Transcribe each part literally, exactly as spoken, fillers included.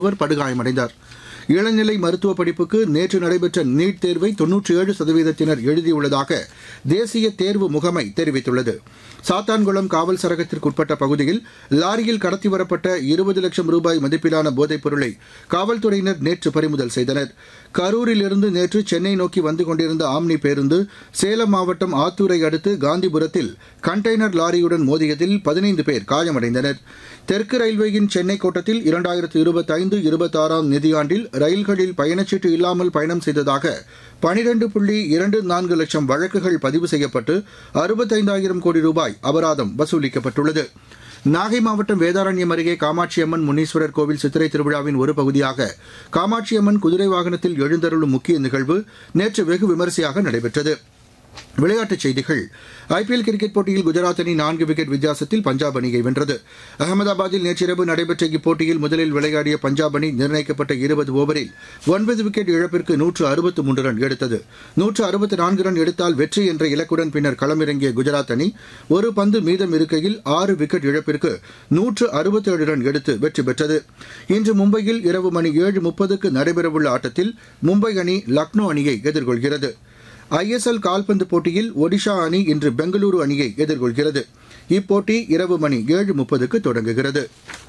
அவர் படுகாயமடைந்தார். இளநிலை மருத்துவ படிப்புக்கு நேற்று நடைபெற்ற நீட் தேர்வை தொன்னூற்றி ஏழு சதவீதத்தினர் எழுதியுள்ளதாக தேசிய தேர்வு முகமை தெரிவித்துள்ளது. சாத்தான்குளம் காவல் சரகத்திற்குட்பட்ட பகுதியில் லாரியில் கடத்தி வரப்பட்ட இருபது லட்சம் ரூபாய் மதிப்பிலான போதைப் பொருளை காவல்துறையினர் நேற்று பறிமுதல் செய்தனர். கரூரிலிருந்து நேற்று சென்னை நோக்கி வந்து கொண்டிருந்த ஆம்னி பேருந்து சேலம் மாவட்டம் ஆத்தூரை அடுத்து காந்திபுரத்தில் கண்டெய்னர் லாரியுடன் மோதியதில் பதினைந்து பேர் காயமடைந்தனர். தெற்கு ரயில்வேயின் சென்னை கோட்டத்தில் இரண்டாயிரத்து இருபத்தைந்து இருபத்தாறாம் நிதியாண்டில் ரயில்களில் பயணச்சீட்டு இல்லாமல் பயணம் செய்ததாக பனிரண்டு புள்ளி இரண்டு நான்கு லட்சம் வழக்குகள் பதிவு செய்யப்பட்டு அறுபத்தைந்தாயிரம் கோடி ரூபாய் அபராதம் வசூலிக்கப்பட்டுள்ளது. நாகை மாவட்டம் வேதாரண்யம் அருகே காமாட்சியம்மன் முனீஸ்வரர் கோவில் சித்திரை திருவிழாவின் ஒரு பகுதியாக காமாட்சியம்மன் குதிரை வாகனத்தில் எழுந்தருளும் முக்கிய நிகழ்வு நேற்று வெகு விமரிசையாக நடைபெற்றது. விளையாட்டுச் செய்திகள். ஐபிஎல் கிரிக்கெட் போட்டியில் குஜராத் அணி நான்கு விக்கெட் வித்தியாசத்தில் பஞ்சாப் அணியை வென்றது. அகமதாபாத்தில் நேற்றிரவு நடைபெற்ற இப்போட்டியில் முதலில் விளையாடிய பஞ்சாப் அணி நிர்ணயிக்கப்பட்ட இருபது ஓவரில் ஒன்பது விக்கெட் இழப்பிற்கு நூற்று அறுபத்து மூன்று ரன் எடுத்தது. நூற்று அறுபத்து நான்கு ரன் எடுத்தால் வெற்றி என்ற இலக்குடன் பின்னர் களமிறங்கிய குஜராத் அணி ஒரு பந்து மீதம் இருக்கையில் ஆறு விக்கெட் இழப்பிற்கு நூற்று அறுபத்தேழு ரன் எடுத்து வெற்றி பெற்றது. இன்று மும்பையில் இரவு மணி ஏழு முப்பதுக்கு நடைபெறவுள்ள ஆட்டத்தில் மும்பை அணி லக்னோ அணியை எதிர்கொள்கிறது. ஐஎஸ்எல் கால்பந்து போட்டியில் ஒடிஷா அணி இன்று பெங்களூரு அணியை எதிர்கொள்கிறது. இப்போட்டி இரவு மணி ஏழு முப்பதுக்கு தொடங்குகிறது.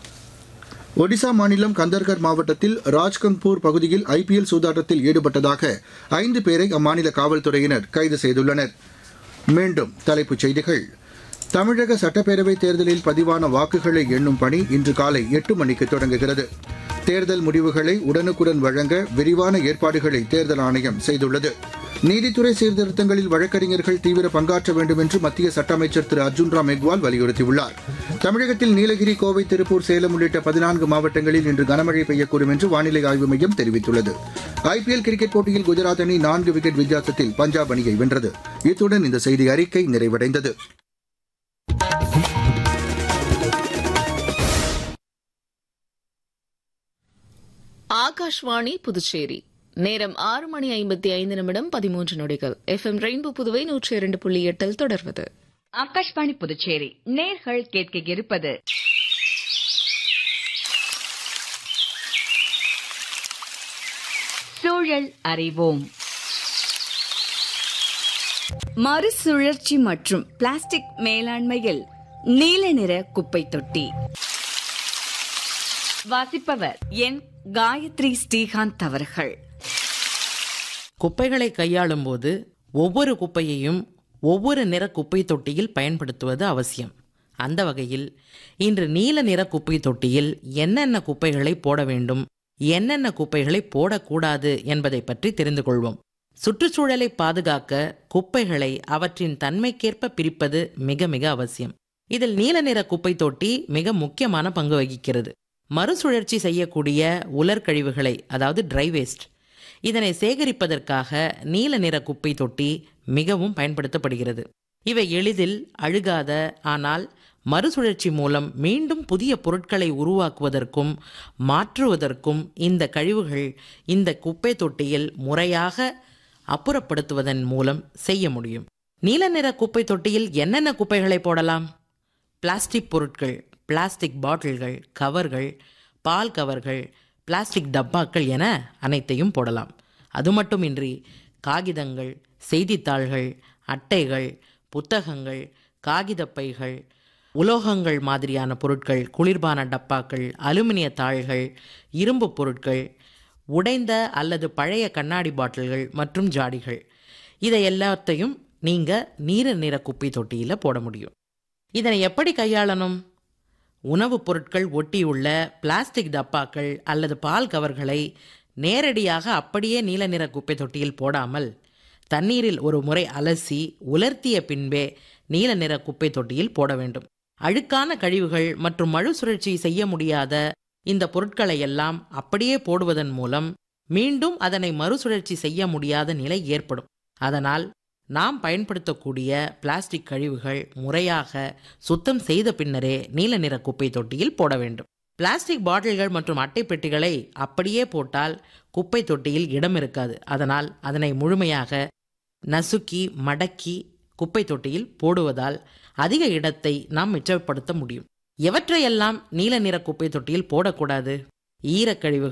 ஒடிசா மாநிலம் கந்தர்கர் மாவட்டத்தில் ராஜ்கங்பூர் பகுதியில் ஐபிஎல் சூதாட்டத்தில் ஈடுபட்டதாக ஐந்து பேரை அம்மாநில காவல்துறையினர் கைது செய்துள்ளனர். மீண்டும் தலைப்புச் செய்திகள். தமிழக சட்டப்பேரவைத் தேர்தலில் பதிவான வாக்குகளை எண்ணும் பணி இன்று காலை எட்டு மணிக்கு தொடங்குகிறது. தேர்தல் முடிவுகளை உடனுக்குடன் வழங்க விரிவான ஏற்பாடுகளை தேர்தல் ஆணையம் செய்துள்ளது. நீதித்துறை சீர்திருத்தங்களில் வழக்கறிஞர்கள் தீவிர பங்காற்ற வேண்டும் என்று மத்திய சட்ட அமைச்சர் திரு அர்ஜுன் ராம் மெக்வால் வலியுறுத்தியுள்ளார். தமிழகத்தில் நீலகிரி, கோவை, திருப்பூர், சேலம் உள்ளிட்ட பதினான்கு மாவட்டங்களில் இன்று கனமழை பெய்யக்கூடும் என்று வானிலை ஆய்வு மையம் தெரிவித்துள்ளது. ஐபிஎல் கிரிக்கெட் போட்டியில் குஜராத் அணி நான்கு விக்கெட் வித்தியாசத்தில் பஞ்சாப் அணியை வென்றது. இத்துடன் இந்த செய்தி அறிக்கை நிறைவடைந்தது. ஆகாஷ்வாணி புதுச்சேரி. நேரம் ஆறு மணி ஐம்பத்தி ஐந்து நிமிடம் பதிமூன்று நொடிகள். எஃப்எம் ரெயின்போ புதுவை நூற்றி இரண்டு புள்ளி எட்டில் தொடர்வது ஆகாஷ்வாணி புதுச்சேரி. நேர்கள் கேட்க இருப்பது சூழல் அறிவோம். மறுசுழற்சி மற்றும் பிளாஸ்டிக் மேலாண்மையில் நீல நிற குப்பை தொட்டி. வாசிப்பவர் என் காயத்ரி ஸ்ரீகாந்த் அவர்கள். குப்பைகளை கையாளும் போது ஒவ்வொரு குப்பையையும் ஒவ்வொரு நிற குப்பை தொட்டியில் பயன்படுத்துவது அவசியம். அந்த வகையில் இன்று நீல நிற குப்பை தொட்டியில் என்னென்ன குப்பைகளை போட வேண்டும், என்னென்ன குப்பைகளை போடக்கூடாது என்பதை பற்றி தெரிந்து கொள்வோம். சுற்றுச்சூழலை பாதுகாக்க குப்பைகளை அவற்றின் தன்மைக்கேற்ப பிரிப்பது மிக மிக அவசியம். இதில் நீல நிற குப்பை தொட்டி மிக முக்கியமான பங்கு வகிக்கிறது. மறுசுழற்சி செய்யக்கூடிய உலர் கழிவுகளை, அதாவது ட்ரை வேஸ்ட், இதனை சேகரிப்பதற்காக நீல நிற குப்பை தொட்டி மிகவும் பயன்படுத்தப்படுகிறது. இவை எளிதில் அழுகாத, ஆனால் மறுசுழற்சி மூலம் மீண்டும் புதிய பொருட்களை உருவாக்குவதற்கும் மாற்றுவதற்கும் இந்த கழிவுகள் இந்த குப்பை தொட்டியில் முறையாக அப்புறப்படுத்துவதன் மூலம் செய்ய முடியும். நீல நிற குப்பை தொட்டியில் என்னென்ன குப்பைகளை போடலாம்? பிளாஸ்டிக் பொருட்கள், பிளாஸ்டிக் பாட்டில்கள், கவர்கள், பால் கவர்கள், பிளாஸ்டிக் டப்பாக்கள் என அனைத்தையும் போடலாம். அது மட்டுமின்றி காகிதங்கள், செய்தித்தாள்கள், அட்டைகள், புத்தகங்கள், காகிதப்பைகள், உலோகங்கள் மாதிரியான பொருட்கள், குளிர்பான டப்பாக்கள், அலுமினிய தாள்கள், இரும்பு பொருட்கள், உடைந்த அல்லது பழைய கண்ணாடி பாட்டில்கள் மற்றும் ஜாடிகள், இதை எல்லாத்தையும் நீங்கள் நீல நிற குப்பை தொட்டியில் போட முடியும். இதனை எப்படி கையாளணும்? உணவுப் பொருட்கள் ஒட்டியுள்ள பிளாஸ்டிக் டப்பாக்கள் அல்லது பால் கவர்களை நேரடியாக அப்படியே நீல நிற குப்பை தொட்டியில் போடாமல் தண்ணீரில் ஒரு முறை அலசி உலர்த்திய பின்பே நீல நிற குப்பை தொட்டியில் போட வேண்டும். அழுக்கான கழிவுகள் மற்றும் மறுசுழற்சி செய்ய முடியாத இந்த பொருட்களை எல்லாம் அப்படியே போடுவதன் மூலம் மீண்டும் அதனை மறுசுழற்சி செய்ய முடியாத நிலை ஏற்படும். அதனால் நாம் பயன்படுத்தக்கூடிய பிளாஸ்டிக் கழிவுகள் முறையாக சுத்தம் செய்த பின்னரே நீல நிற குப்பை தொட்டியில் போட வேண்டும். பிளாஸ்டிக் பாட்டில்கள் மற்றும் அட்டை பெட்டிகளை அப்படியே போட்டால் குப்பை தொட்டியில் இடம் இருக்காது. அதனால் அதனை முழுமையாக நசுக்கி மடக்கி குப்பை தொட்டியில் போடுவதால் அதிக இடத்தை நாம் மிச்சப்படுத்த முடியும். எவற்றையெல்லாம் நீல நிற குப்பை தொட்டியில் போடக்கூடாது? ஈரக்கழிவுகள்